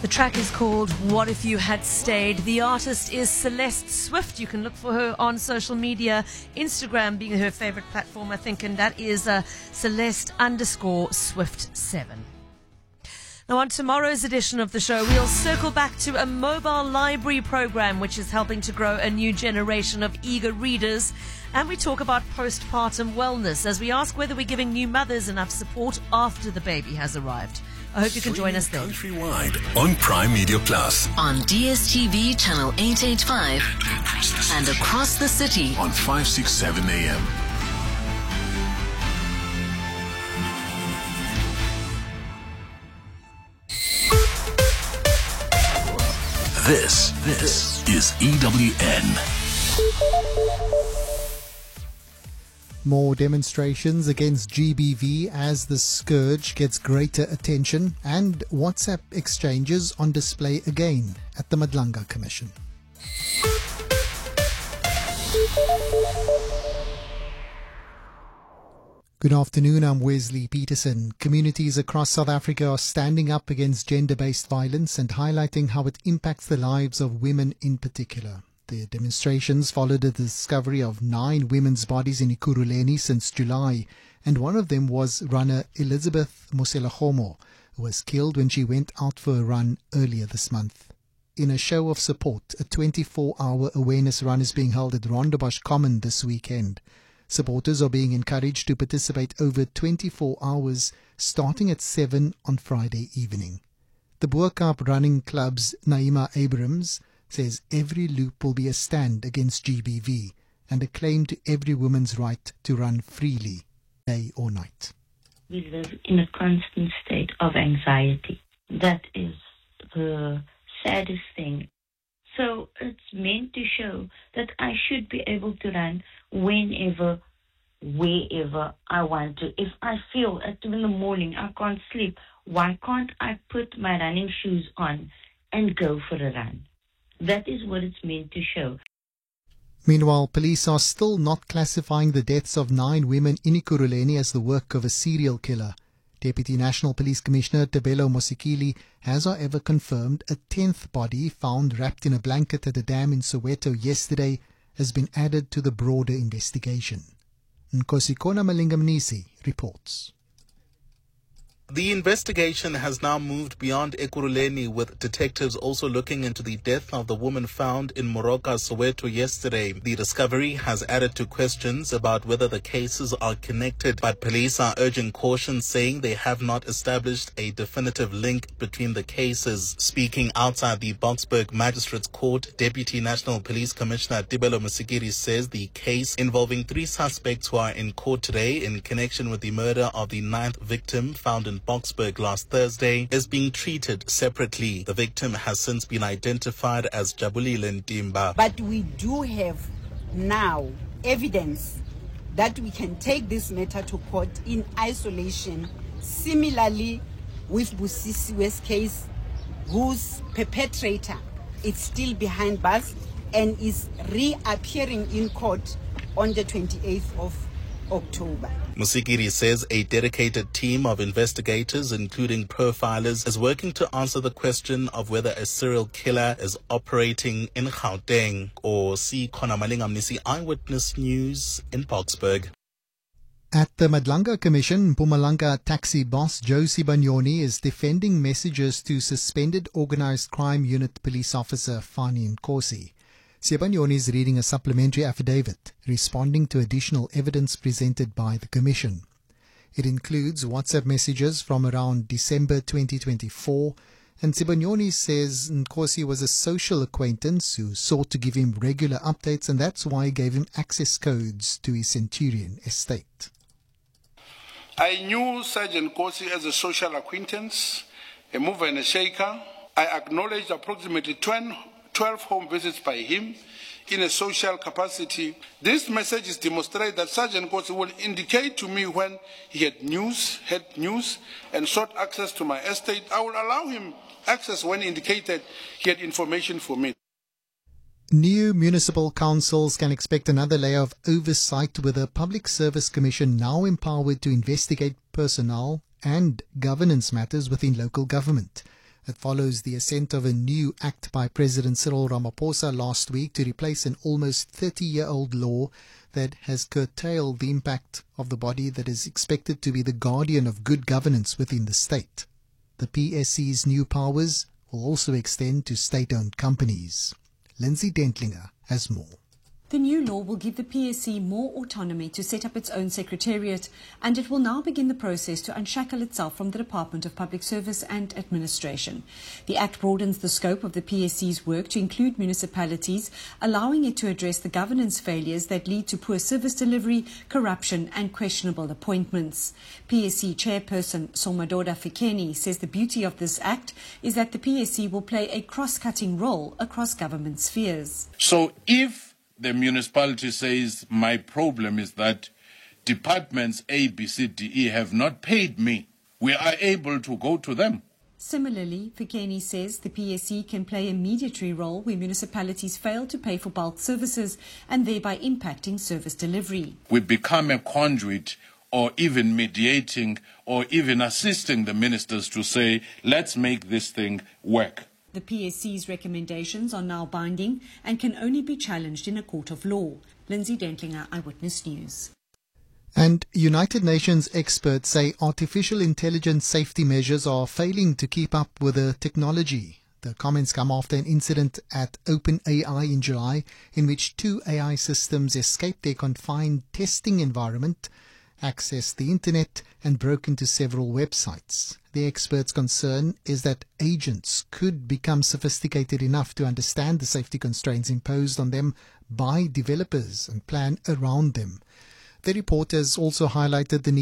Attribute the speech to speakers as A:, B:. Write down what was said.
A: The track is called What If You Had Stayed. The artist is Celeste Swift. You can look for her on social media, Instagram being her favorite platform, I think, and that is Celeste_Swift7. Now, on tomorrow's edition of the show, we'll circle back to a mobile library program which is helping to grow a new generation of eager readers. And we talk about postpartum wellness as we ask whether we're giving new mothers enough support after the baby has arrived. I hope you can join us then.
B: Countrywide on Prime Media Plus.
C: On DSTV channel 885 and across the city
B: On 567 AM. This is EWN.
D: More demonstrations against GBV as the scourge gets greater attention, and WhatsApp exchanges on display again at the Madlanga Commission. Good afternoon, I'm Wesley Peterson. Communities across South Africa are standing up against gender-based violence and highlighting how it impacts the lives of women in particular. The demonstrations followed the discovery of 9 women's bodies in Ekurhuleni since July, and one of them was runner Elizabeth Moselahomo, who was killed when she went out for a run earlier this month. In a show of support, a 24-hour awareness run is being held at Rondebosch Common this weekend. Supporters are being encouraged to participate over 24 hours, starting at 7 on Friday evening. The Boerkaap Running Club's Naima Abrams says every loop will be a stand against GBV and a claim to every woman's right to run freely, day or night.
E: We live in a constant state of anxiety. That is the saddest thing. So it's meant to show that I should be able to run whenever, wherever I want to. If I feel at 2 in the morning I can't sleep, why can't I put my running shoes on and go for a run? That is what it's meant to show.
D: Meanwhile, police are still not classifying the deaths of 9 women in Ekurhuleni as the work of a serial killer. Deputy National Police Commissioner Tebelo Mosikili has, however, confirmed a 10th body found wrapped in a blanket at a dam in Soweto yesterday has been added to the broader investigation. Nkosikona Malingamnisi reports.
F: The investigation has now moved beyond Ekurhuleni, with detectives also looking into the death of the woman found in Moroka, Soweto yesterday. The discovery has added to questions about whether the cases are connected, but police are urging caution, saying they have not established a definitive link between the cases. Speaking outside the Boksburg Magistrates Court, Deputy National Police Commissioner Tebelo Mosikili says the case involving 3 suspects who are in court today in connection with the murder of the 9th victim found in Boksburg last Thursday is being treated separately. The victim has since been identified as Jabulile Ntimba.
G: But we do have now evidence that we can take this matter to court in isolation. Similarly, with Busisiwe's case, whose perpetrator is still behind bars and is reappearing in court on the 28th of October.
F: Mosikili says a dedicated team of investigators, including profilers, is working to answer the question of whether a serial killer is operating in Gauteng. Or see Khona Malingamnisi, Eyewitness News in Boksburg.
D: At the Madlanga Commission, Mpumalanga taxi boss Josie Banyoni is defending messages to suspended Organised Crime Unit police officer Fani Nkosi. Sibanyoni is reading a supplementary affidavit responding to additional evidence presented by the Commission. It includes WhatsApp messages from around December 2024, and Sibanyoni says Nkosi was a social acquaintance who sought to give him regular updates, and that's why he gave him access codes to his Centurion estate.
H: I knew Sergeant Nkosi as a social acquaintance, a mover and a shaker. I acknowledged approximately 12 home visits by him in a social capacity. These messages demonstrate that Sergeant Nkosi will indicate to me when he had news, and sought access to my estate. I will allow him access when indicated he had information for me.
D: New municipal councils can expect another layer of oversight, with a Public Service Commission now empowered to investigate personnel and governance matters within local government. It follows the assent of a new act by President Cyril Ramaphosa last week to replace an almost 30-year-old law that has curtailed the impact of the body that is expected to be the guardian of good governance within the state. The PSC's new powers will also extend to state-owned companies. Lindsay Dentlinger has more.
I: The new law will give the PSC more autonomy to set up its own secretariat, and it will now begin the process to unshackle itself from the Department of Public Service and Administration. The Act broadens the scope of the PSC's work to include municipalities, allowing it to address the governance failures that lead to poor service delivery, corruption and questionable appointments. PSC Chairperson Somadoda Fikeni says the beauty of this Act is that the PSC will play a cross-cutting role across government spheres.
J: So if the municipality says, my problem is that departments A, B, C, D, E have not paid me, we are able to go to them.
I: Similarly, Fikeni says the PSC can play a mediatory role where municipalities fail to pay for bulk services and thereby impacting service delivery.
J: We become a conduit or even mediating or even assisting the ministers to say, let's make this thing work.
I: The PSC's recommendations are now binding and can only be challenged in a court of law. Lindsay Dentlinger, Eyewitness News.
D: And United Nations experts say artificial intelligence safety measures are failing to keep up with the technology. The comments come after an incident at OpenAI in July in which 2 AI systems escaped their confined testing environment, accessed the internet and broke into several websites. The experts' concern is that agents could become sophisticated enough to understand the safety constraints imposed on them by developers and plan around them. The report has also highlighted the need